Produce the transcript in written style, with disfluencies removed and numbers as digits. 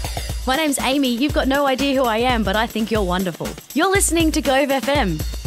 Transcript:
My name's Amy. You've got no idea who I am, but I think you're wonderful. You're listening to Gove FM.